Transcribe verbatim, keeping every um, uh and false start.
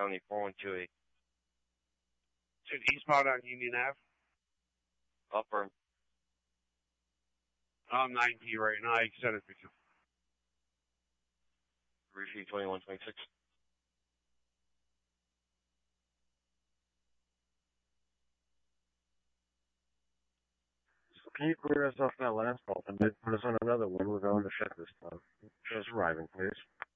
County, four one two eight. It's eastbound on Union Ave. Upper. I'm nine P right now. I can send it to you. Three twenty-one twenty-six. Can you clear us off that last call and then put us on another one? We're going to check this time. Show us arriving, please.